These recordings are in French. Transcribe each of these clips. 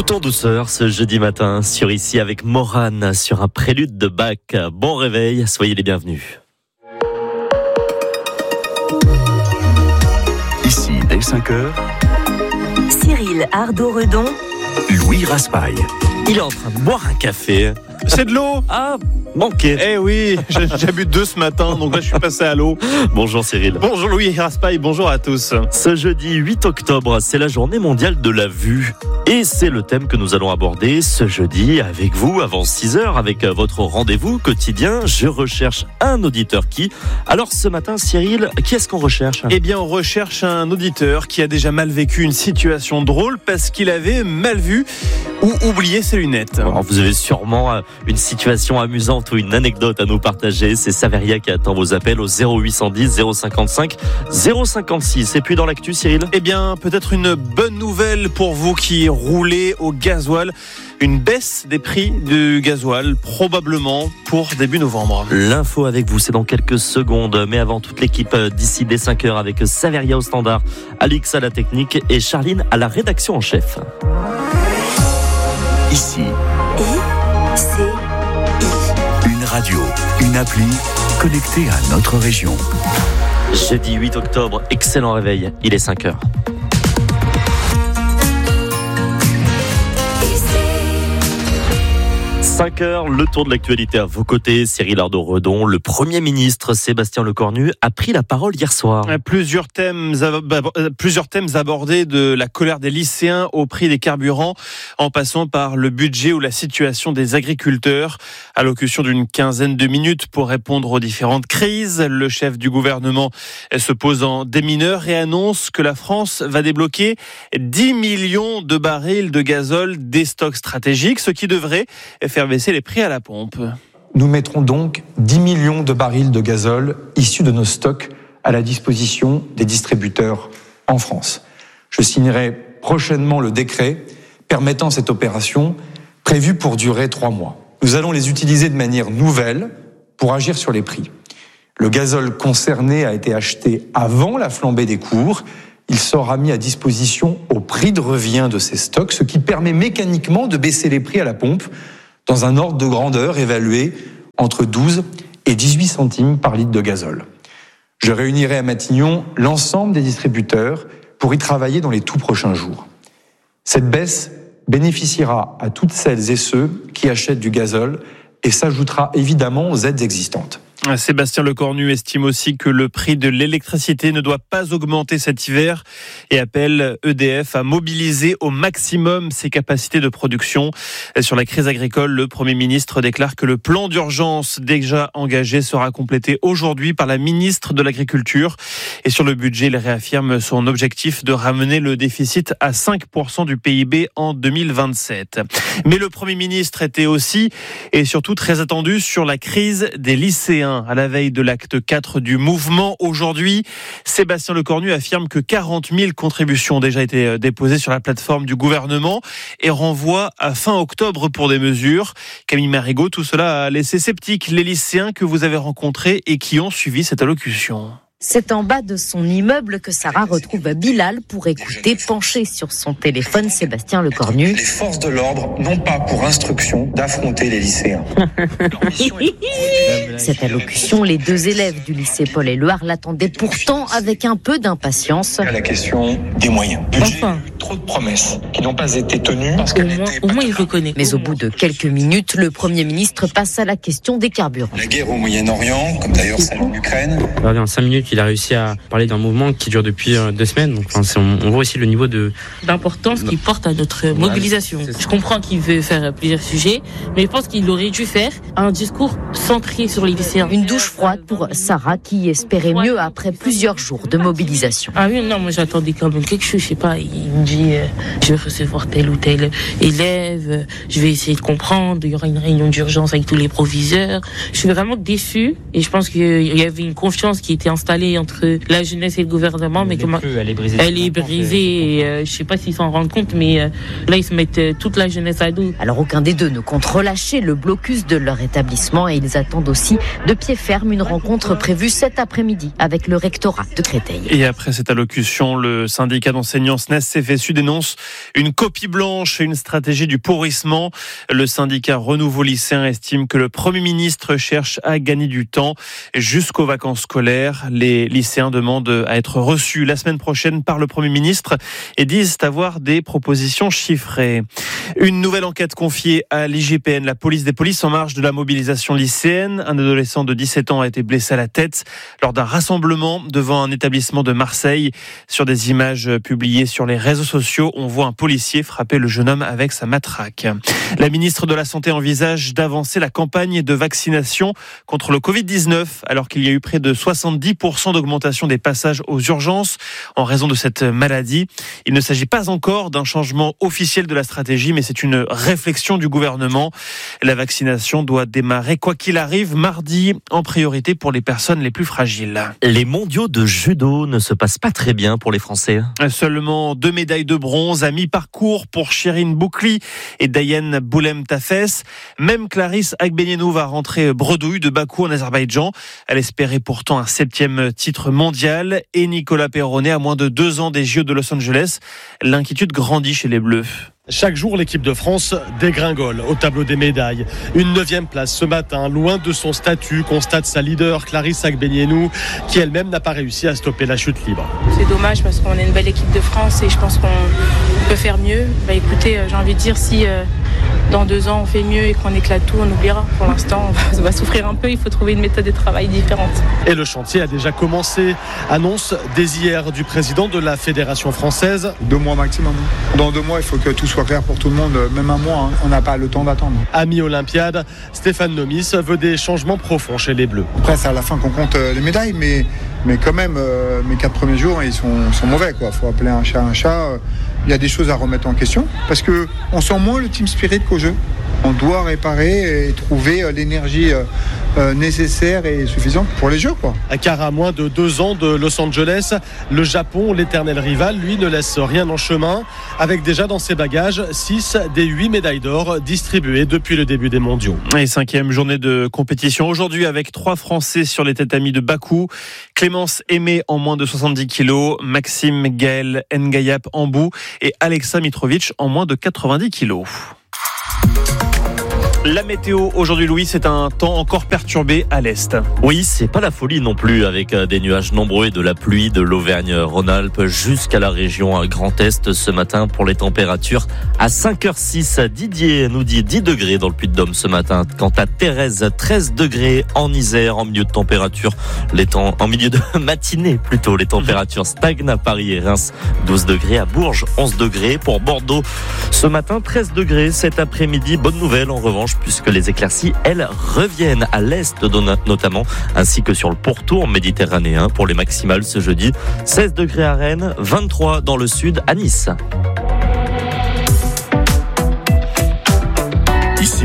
Tout en douceur ce jeudi matin sur Ici avec Morane sur un prélude de Bach. Bon réveil, soyez les bienvenus. Ici, dès 5h, Cyril Ardo-Redon, Louis Raspail. Il est en train de boire un café. C'est de l'eau. Ah, manqué. Eh oui, j'ai bu 2 ce matin, donc là je suis passé à l'eau. Bonjour Cyril. Bonjour Louis Raspail, bonjour à tous. Ce jeudi 8 octobre, c'est la journée mondiale de la vue. Et c'est le thème que nous allons aborder ce jeudi avec vous avant 6h, avec votre rendez-vous quotidien. Je recherche un auditeur qui. Alors ce matin, Cyril, qui est-ce qu'on recherche ? Eh bien, on recherche un auditeur qui a déjà mal vécu une situation drôle parce qu'il avait mal vu ou oublié ses lunettes. Alors, vous avez sûrement une situation amusante ou une anecdote à nous partager. C'est Saveria qui attend vos appels au 0810 055 056. Et puis dans l'actu, Cyril ? Eh bien, peut-être une bonne nouvelle pour vous qui roulez au gasoil. Une baisse des prix du gasoil, probablement pour début novembre. L'info avec vous, c'est dans quelques secondes. Mais avant, toute l'équipe d'ici dès 5h avec Saveria au standard, Alix à la technique et Charline à la rédaction en chef. Ici, une radio, une appli connectée à notre région. Jeudi 8 octobre, excellent réveil, il est 5h. Le tour de l'actualité à vos côtés, Cyril Ardo-Redon. Le Premier ministre Sébastien Lecornu a pris la parole hier soir. Plusieurs thèmes abordés, de la colère des lycéens au prix des carburants, en passant par le budget ou la situation des agriculteurs. Allocution d'une quinzaine de minutes pour répondre aux différentes crises. Le chef du gouvernement se pose en démineur et annonce que la France va débloquer 10 millions de barils de gazole des stocks stratégiques, ce qui devrait faire baisser les prix à la pompe. Nous mettrons donc 10 millions de barils de gazole issus de nos stocks à la disposition des distributeurs en France. Je signerai prochainement le décret permettant cette opération prévue pour durer 3 mois. Nous allons les utiliser de manière nouvelle pour agir sur les prix. Le gazole concerné a été acheté avant la flambée des cours. Il sera mis à disposition au prix de revient de ces stocks, ce qui permet mécaniquement de baisser les prix à la pompe dans un ordre de grandeur évalué entre 12 et 18 centimes par litre de gazole. Je réunirai à Matignon l'ensemble des distributeurs pour y travailler dans les tout prochains jours. Cette baisse bénéficiera à toutes celles et ceux qui achètent du gazole et s'ajoutera évidemment aux aides existantes. Sébastien Lecornu estime aussi que le prix de l'électricité ne doit pas augmenter cet hiver et appelle EDF à mobiliser au maximum ses capacités de production. Sur la crise agricole, le Premier ministre déclare que le plan d'urgence déjà engagé sera complété aujourd'hui par la ministre de l'Agriculture. Et sur le budget, il réaffirme son objectif de ramener le déficit à 5% du PIB en 2027. Mais le Premier ministre était aussi et surtout très attendu sur la crise des lycéens. À la veille de l'acte 4 du mouvement, aujourd'hui, Sébastien Lecornu affirme que 40 000 contributions ont déjà été déposées sur la plateforme du gouvernement et renvoie à fin octobre pour des mesures. Camille Marigot, tout cela a laissé sceptiques les lycéens que vous avez rencontrés et qui ont suivi cette allocution. C'est en bas de son immeuble que Sarah retrouve Bilal pour écouter, penché sur son téléphone, Sébastien Lecornu. Les forces de l'ordre n'ont pas pour instruction d'affronter les lycéens. Cette allocution, les 2 élèves du lycée Paul-Éluard l'attendaient pourtant avec un peu d'impatience. À la question des moyens. Budget, trop de promesses qui n'ont pas été tenues. Parce au moins il reconnaît. Mais au bout de quelques minutes, le Premier ministre passe à la question des carburants. La guerre au Moyen-Orient, comme d'ailleurs celle en Ukraine. En 5 minutes, il a réussi à parler d'un mouvement qui dure depuis 2 semaines. Donc, on voit aussi le niveau d'importance qu'il porte à notre mobilisation. Je comprends qu'il veut faire plusieurs sujets, mais je pense qu'il aurait dû faire un discours centré sur les lycéens. Une douche froide pour Sarah qui espérait mieux après plusieurs jours de mobilisation. Ah oui, non, moi j'attendais quand même quelque chose, je sais pas. Il me dit, je vais recevoir tel ou tel élève, je vais essayer de comprendre, il y aura une réunion d'urgence avec tous les proviseurs. Je suis vraiment déçue et je pense qu'il y avait une confiance qui était installée aller entre la jeunesse et le gouvernement, mais elle est brisée. Elle est brisée et je sais pas s'ils s'en rendent compte, mais là ils se mettent toute la jeunesse à dos. Alors aucun des deux ne compte relâcher le blocus de leur établissement et ils attendent aussi de pied ferme une rencontre prévue cet après-midi avec le rectorat de Créteil. Et après cette allocution, le syndicat d'enseignants SNES-CFSU dénonce une copie blanche et une stratégie du pourrissement. Le syndicat Renouveau lycéen estime que le Premier ministre cherche à gagner du temps jusqu'aux vacances scolaires. Les lycéens demandent à être reçus la semaine prochaine par le Premier ministre et disent avoir des propositions chiffrées. Une nouvelle enquête confiée à l'IGPN, la police des polices en marge de la mobilisation lycéenne. Un adolescent de 17 ans a été blessé à la tête lors d'un rassemblement devant un établissement de Marseille. Sur des images publiées sur les réseaux sociaux, on voit un policier frapper le jeune homme avec sa matraque. La ministre de la Santé envisage d'avancer la campagne de vaccination contre le Covid-19 alors qu'il y a eu près de 70% d'augmentation des passages aux urgences en raison de cette maladie. Il ne s'agit pas encore d'un changement officiel de la stratégie, mais c'est une réflexion du gouvernement. La vaccination doit démarrer, quoi qu'il arrive, mardi, en priorité pour les personnes les plus fragiles. Les mondiaux de judo ne se passent pas très bien pour les Français. Seulement 2 médailles de bronze à mi-parcours pour Chérine Boukli et Diane Boulem-Tafes. Même Clarisse Agbenienou va rentrer bredouille de Bakou en Azerbaïdjan. Elle espérait pourtant un 7e titre mondial. Et Nicolas Perronnet, à moins de 2 ans des JO de Los Angeles, l'inquiétude grandit chez les Bleus. Chaque jour, l'équipe de France dégringole au tableau des médailles. Une 9e place ce matin, loin de son statut, constate sa leader Clarisse Agbenienou, qui elle-même n'a pas réussi à stopper la chute libre. C'est dommage parce qu'on est une belle équipe de France et je pense qu'on peut faire mieux. Écoutez, j'ai envie de dire si dans 2 ans on fait mieux et qu'on éclate tout, on oubliera. Pour l'instant, on va souffrir un peu, il faut trouver une méthode de travail différente. Et le chantier a déjà commencé, annonce dès hier du président de la Fédération française. 2 mois maximum. Dans 2 mois, il faut que tout soit clair pour tout le monde, même un mois, on n'a pas le temps d'attendre. À mi-Olympiade, Stéphane Nomis veut des changements profonds chez les Bleus. Après, c'est à la fin qu'on compte les médailles, mais quand même, mes 4 premiers jours, ils sont mauvais. Il faut appeler un chat un chat. Il y a des choses à remettre en question, parce qu'on sent moins le team spirit qu'au jeu. On doit réparer et trouver l'énergie nécessaire et suffisante pour les Jeux. Car à moins de 2 ans de Los Angeles, le Japon, l'éternel rival, lui, ne laisse rien en chemin, avec déjà dans ses bagages 6 des 8 médailles d'or distribuées depuis le début des mondiaux. Et 5e journée de compétition aujourd'hui avec 3 Français sur les tatamis de Bakou. Clémence Aimé en moins de 70 kilos, Maxime Gaël Ngayap en bout et Alexa Mitrovic en moins de 90 kilos. La météo aujourd'hui, Louis, c'est un temps encore perturbé à l'est. Oui, c'est pas la folie non plus, avec des nuages nombreux et de la pluie de l'Auvergne-Rhône-Alpes jusqu'à la région Grand Est ce matin pour les températures. À 5h06, Didier nous dit 10 degrés dans le Puy-de-Dôme ce matin. Quant à Thérèse, 13 degrés en Isère, en milieu de température. En milieu de matinée plutôt, les températures stagnent à Paris et Reims. 12 degrés à Bourges, 11 degrés pour Bordeaux. Ce matin, 13 degrés cet après-midi. Bonne nouvelle en revanche, puisque les éclaircies, elles, reviennent à l'est notamment, ainsi que sur le pourtour méditerranéen pour les maximales ce jeudi. 16 degrés à Rennes, 23 dans le sud à Nice. Ici,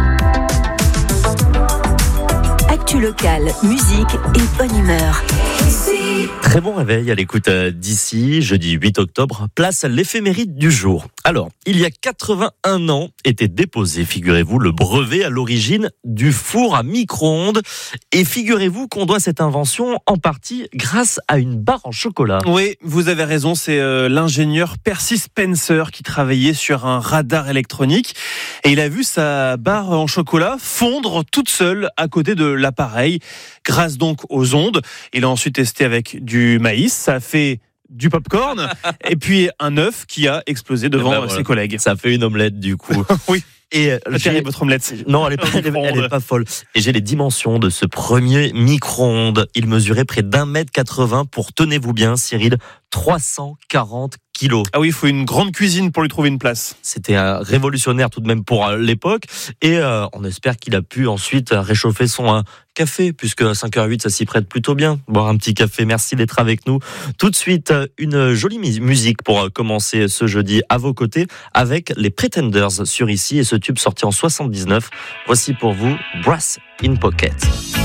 Actu locale, musique et bonne humeur. Très bon réveil à l'écoute d'ici, jeudi 8 octobre, place à l'éphéméride du jour. Alors, il y a 81 ans était déposé, figurez-vous, le brevet à l'origine du four à micro-ondes. Et figurez-vous qu'on doit cette invention en partie grâce à une barre en chocolat. Oui, vous avez raison, c'est l'ingénieur Percy Spencer qui travaillait sur un radar électronique. Et il a vu sa barre en chocolat fondre toute seule à côté de l'appareil, grâce donc aux ondes. Il a ensuite testé avec du maïs, ça a fait du popcorn et puis un œuf qui a explosé devant ses collègues. Ça fait une omelette du coup. Oui. Et terrible votre omelette. Non, elle est pas folle. Et j'ai les dimensions de ce premier micro-ondes. Il mesurait près d'1,80 m pour, tenez-vous bien, Cyril, 340 kilos. Ah oui, il faut une grande cuisine pour lui trouver une place. C'était révolutionnaire tout de même pour l'époque. Et on espère qu'il a pu ensuite réchauffer son café, puisque à 5h08, ça s'y prête plutôt bien. Boire un petit café, merci d'être avec nous. Tout de suite, une jolie musique pour commencer ce jeudi à vos côtés, avec les Pretenders sur Ici, et ce tube sorti en 79. Voici pour vous, Brass in Pocket.